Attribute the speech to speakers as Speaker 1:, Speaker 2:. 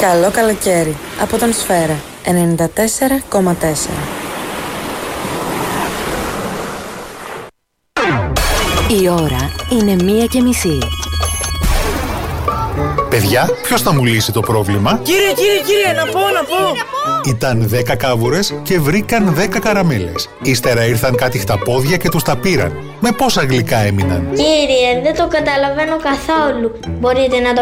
Speaker 1: Καλό καλοκαίρι από τον Σφαίρα 94,4.
Speaker 2: Η ώρα είναι 1:30.
Speaker 3: Παιδιά, ποιος θα μου λύσει το πρόβλημα?
Speaker 4: Κύριε, να πω.
Speaker 3: Ήταν 10 κάβουρες και βρήκαν 10 καραμέλες. Ύστερα ήρθαν κάτι χταπόδια και τους τα πήραν. Με πόσα γλυκά έμειναν?
Speaker 5: Κύριε, δεν το καταλαβαίνω καθόλου. Μπορείτε να το